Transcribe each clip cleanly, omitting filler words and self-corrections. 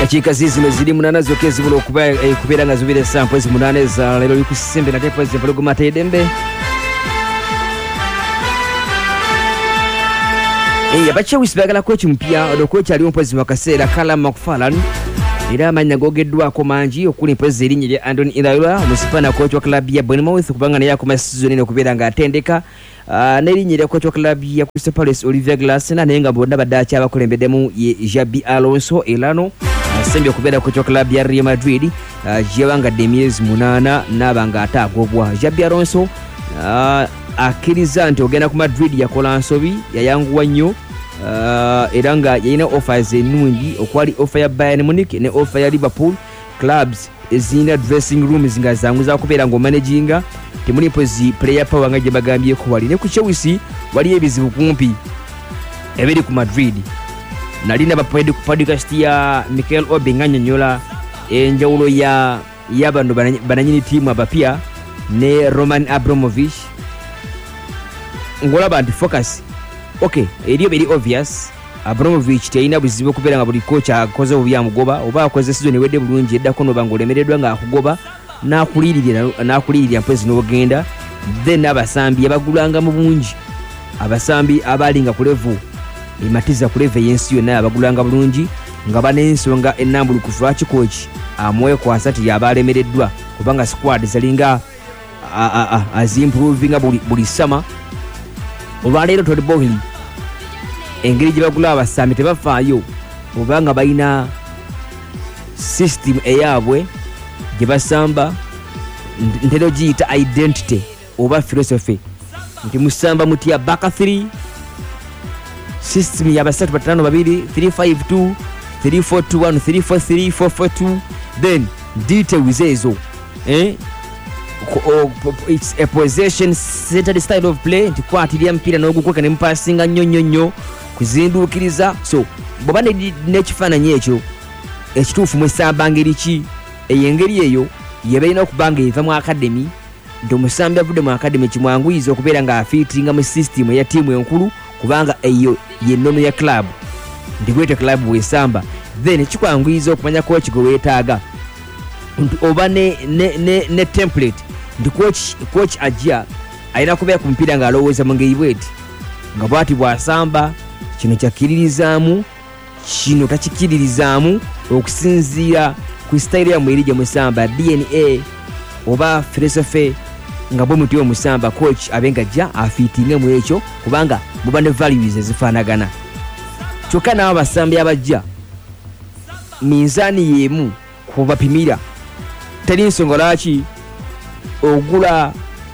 Dakika zino ziri munana zokye zibula okubeera nga zibire sample munane za lero likusembe na tepo zibulugu matedembe. Abache wisibagala kochi mpya odokochi ali mpozi wakaseera Callum McFarlane era amanya gogeddwako mangi okuli mpozi erinnya lya Andoni Iraola omusipana kochi wa klabu ya Bournemouth kubanga naye akoma season eno okubeera nga atendeka n'erinnya lya kochi wa klabu ya Crystal Palace Olivier Glasner naye nga bonna baddaaki abakulembeddemu ye Xabi Alonso Elano asembye okubeera kochi wa klabu ya Real Madrid gy'abangadde emyezi 8 n'abanga ataagobwa. Xabi Alonso akkiriza nti ogenda ku Madrid yakola nsobi yayanguwa nnyo era nga yalina offers ennungi okwali offer ya Bayern Munich ne offer ya Liverpool clubs ezina dressing rooms nga zanguza kubeera ng'omanaginga temuli pozi player power nga gye bagambyeko wali ne ku Chelsea wali ebizibu kumpi ebiri ku Madrid. Nalina podcast ya Mikel Obi nga nnyonnyola enjawulo ya bano bananyini tiimu abapya ne Roman Abramovich ngolaba anti focus okay eriyo beri obvious. Abramovich teyina buzibu okubeera nga buli coach akoze obubi amugoba oba akoze season ewedde bulungi eddako noba ng'olemereddwa nga akugoba n'akulirira mpezi n'ogenda then abasambi abagulanga mu bungi abasambi abalinga ku level ematiza ku level y'ensi yonna abagulanga bulungi nga banensonga ennambulukufu lwaki coach amwekwasa ti yabalemereddwa kubanga squad zalinga azimprovinga buli summer. Olwaleero Todd Boehly engeri gye bagula abasambi tebafaayo obanga balina system eyaabwe gye basamba ntero giyita identity oba philosophy nti musamba mutya baka 3 system ya basatu batano babiri 352 3421 343 442 then details ezo it's a possession centered style of play ntikwatiria mpira n'ogukweka ne mpasinga nnyo kuzinduukiriza. So bwoba n'ekifaananyi ekyo ekituufu mwesamba ngeri ki eyengeri eyo yebalina okubanga eva mu academy nti omusambi avudde mu academy kimwanguyiza okubeera nga afiitinga mu system eya tiimu enkulu kubanga eyo yennono ya club nti gwete club wesamba then kikwanguyiza okumanya coach gwe weetaaga oba ne template nti coach ajja alina kubeera ku mupiira ng'alowooza mu ngeri bweti nga bwati bw'asamba kino kyakkiririzaamu kino takikkiririzaamu okusinziira ku style ya mweri gye musamba DNA oba philosophy nga bwe muti omusamba coach abenga ajja afiitinge mu ekyo kubanga muba ne values ezifaanagana. Kyokka n'abo basambi abajja minzaani y'emu kubapimira teri nsonga lwaki ogula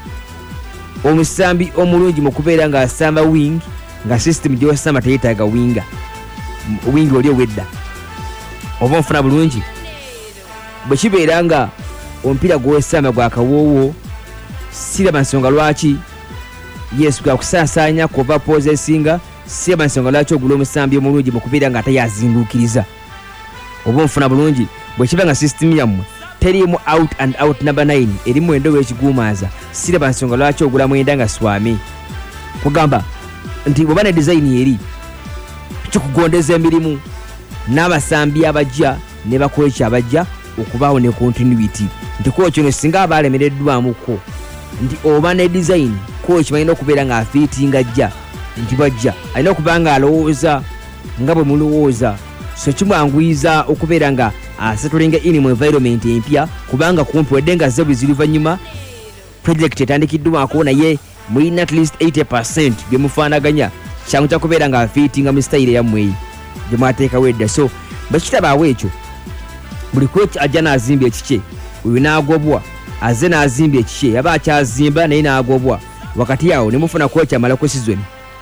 omusambi omulungi mu kubeera nga asamba wing nga system gy'osamba teyetaaga wing oli owedda oba onfuna bulungi bwe kibeera nga omupiira gw'osamba gwa kawoowo siraba nsonga lwaki yesu gakusaasaanya kuva possessinga siraba nsonga lwaki ogula omusambi omulungi mu kubeera nga atayazinduukiriza oba onfuna bulungi bwe kiba nga system yammwe terimu out and out number 9 erimu endo w'ekiguumaaza siraba nsonga lwaki ogula mwenda nga swami kugamba nti bwoba ne design eri kikugondeza emirimu n'abasambi abajja ne bakolecha abajja okubaawo ne continuity nti coach ono singa abalemereddwamuko nti oba ne design coach balina okubeera nga afiitinga ajja nti bajja alina okuba nga alowooza nga bwe mulowooza so kimwanguyiza okubeera nga asatulinga ini mu environment empya kubanga kumpi wedde nga ze buli luvannyuma project etandikiddwako naye mulina at least 80% bye mufaanaganya kyangu kya kubeera nga afiitinga mu style yammwe gye mwateekawo edda. So bakitabaawo ekyo buli coach ajja n'azimba ekikye oyo n'agobwa aze n'azimba ekikye yaba akyazimba naye n'agobwa wakati awo ne mufuna coach amalako season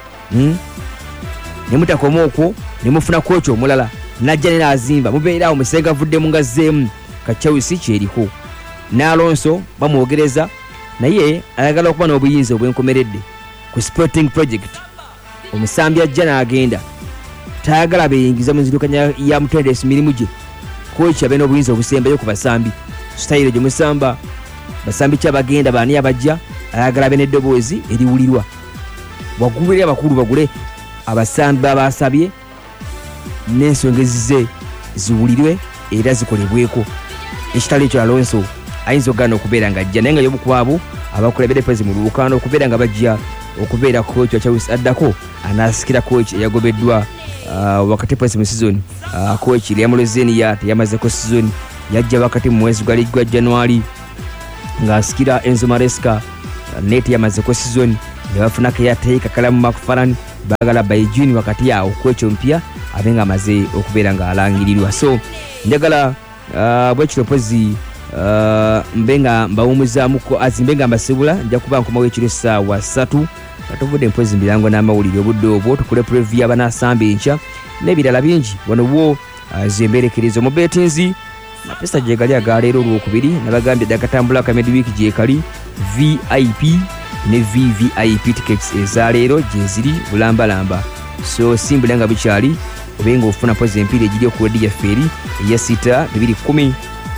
ne mutakoma okwo ne mufuna coach omulala najja ne n'azimba mubeera awo musenga avuddemu nga zzeemu ka Chelsea kyeriko n'Alonso bamwogereza naye ayagala okuba n'obuyinza obwenkomeredde ku sporting project. Omusambi ajja n'agenda tayagala beyingiza mu nzirukanya ya mutendesi mirimu gye coach abe n'obuyinza obusembayo ku basambi style gye musamba basambi kyabagenda baani abajja ayagala abe n'eddoboozi eriwulirwa waggulu eri abakulu bagule abasambi abasabye n'ensonga ezize ziwulirwe era zikolebweko. Ekitalo ekyo Alonso ayinza okugaana okubeera ng'ajja naye nga y'obukwabo abakulembera Pezi mu lukano okubeera nga bajja okubeera coach wa Chelsea addako anaasikira coach eyagobeddwa wakati Pezi mu season. Coach Liam Lozenia teyamazeko season, yajja wakati mu mwezi gwa January ng'asikira Enzo Maresca neti yamazeko season ne bafunako yateeka Kalamu McFarlane baagala by June wakati awo coach mpya abenga amaze okubeera ng'alangirirwa. So njagala bwekiro Pezi mbenga mbawumuzaamuko azimbenga mbasibula nja kuba nkomawo ekiro essaawa 3 katuvudde Mpozzi mirango n'amawulire obudde obwo tukole preview abanasamba enkya n'ebirala bingi wano bwo zemberekerezo mu betinzi mapesa gyegali agaleero olwokubiri nabagambye dakatambula ka midweek gyekali VIP ne VVIP tickets ezaleero gyeziri bulambalamba. So simbula nga bikyali obenga ofuna Mpozzi empira egiri okuweddi yaffe eri eya 6-210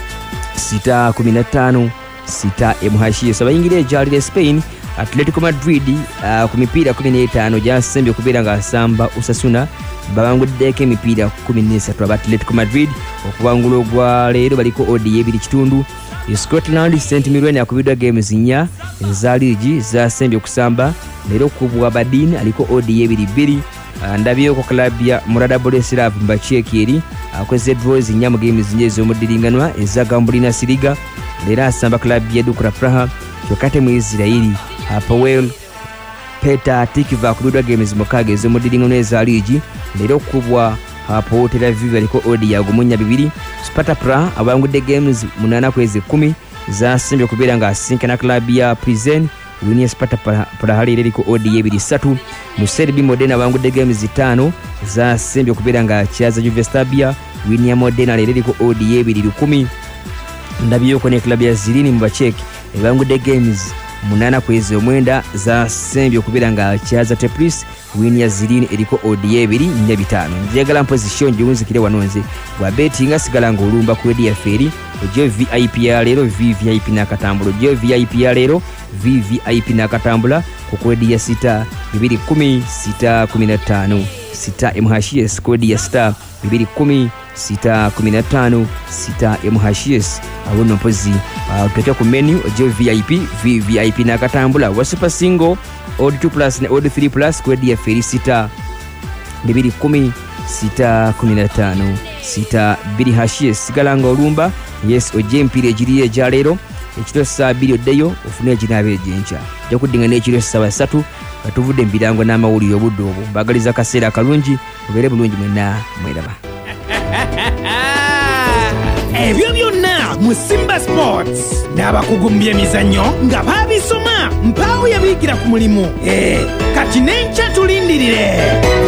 6-15 6 abayingira ejalire Spain Atletico Madrid ku mipiira 15 gyasembye okubeera ng'asamba Osasuna babanguddeko emipiira 13 aba Atletico Madrid. Okubangula ogwa leero baliko odi y'ebiri kitundu. Scotland St Mirren akubiddwa games 4 eza ligi zasembye okusamba leero kubwa Aberdeen aliko odi y'ebiri 2. Ndabyeko club ya Murada Boleslav Mbacheki eri akoze draws 4 mu games 4 ez'omuddiringanwa eza Gambulina Siriga. Leero asamba club ya Dukla Praha kyokate mu Israeli Powell Peter Tikva akubiddwa games 6 ez'omuddiringanwa eza ligi leero kubwa Hapo Tel Aviv aliko odi ya gumunya 2. Sparta Praha abangudde games 8 kwezi 10 zasembye okubeera ng'asinkana club ya Prison Winia Sparta Praha leero eriko odi y'ebiri 3. Mu Serie B Modena abangudde games 5 zasembye okubeera ng'akyaza Juve Stabia Winia Modena leero eriko odi y'ebiri 10. Ndabyeko ne club ya Zilini mu Bacheki ebangudde games 8 kwezi 9 zasembye okubeera ng'akyaza Teplis Winia Zilini eriko odi y'ebiri 5. Njagala Mpozzi njiwunzikire wanonze bwa betting asigala ng'olumba ku edi yaffe eri ojjo VIP ya leero VVIP n'akatambula ojjo VIP ya leero VVIP n'akatambula ku kodi ya 6-210 6-15 6 MHS kodi ya star 210 6-15 6 MHS abono Mpozzi tuteka ku menu ojjo VIP VVIP n'akatambula wa super single odd 2 plus ne odd 3 plus kodi ya feri 6-210 6-15 6 BHS sigala ng'olumba. Yes ojje empira egiriyo egya leero ekiro saa 2 oddeyo ofune ekinaaba egyenkya ojja kuddinga n'ekiro saa 3 nga tuvudde embirango n'amawulire obudde obwo. Mbagaliza akaseera akalungi mubeere bulungi mwenna mweraba. Ebyo byonna mu Simba Sports n'abakugu mu by'emizannyo nga baabisoma mpaawo yabiikira ku mulimu kati n'enkya tulindirire.